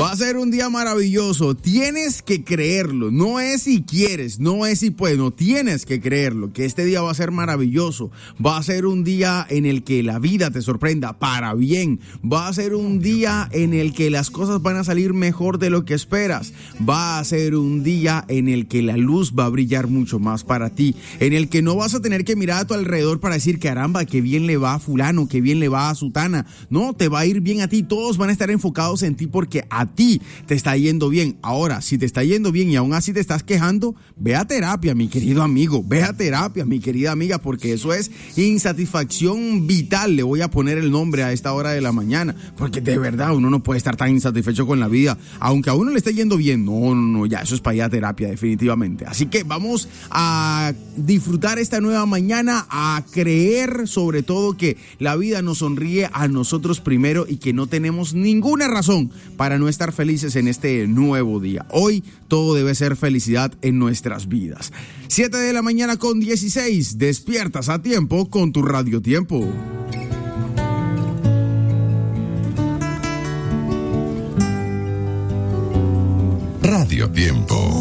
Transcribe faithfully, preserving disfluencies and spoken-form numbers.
Va a ser un día maravilloso. Tienes que creerlo. No es si quieres, no es si puedes, no tienes que creerlo. Que este día va a ser maravilloso. Va a ser un día en el que la vida te sorprenda para bien. Va a ser un día en el que las cosas van a salir mejor de lo que esperas. Va a ser un día en el que la luz va a brillar mucho más para ti. En el que no vas a tener que mirar a tu alrededor para decir, caramba, qué bien le va a fulano, qué bien le va a sutana. No, te va a ir bien a ti. Todos van a estar enfocados en ti porque a ti te está yendo bien. Ahora, si te está yendo bien y aún así te estás quejando, ve a terapia, mi querido amigo. Ve a terapia, mi querida amiga, porque eso es insatisfacción vital. Le voy a poner el nombre a esta hora de la mañana, porque de verdad uno no puede estar tan insatisfecho con la vida, aunque a uno le esté yendo bien. No, no, no, ya, eso es para ir a terapia, definitivamente. Así que vamos a disfrutar esta nueva mañana, a creer sobre todo que la vida nos sonríe a nosotros primero y que no tenemos ninguna razón para no estar felices en este nuevo día. Hoy todo debe ser felicidad en nuestras vidas. siete de la mañana con dieciséis, despiertas a tiempo con tu Radio Tiempo. Radio Tiempo.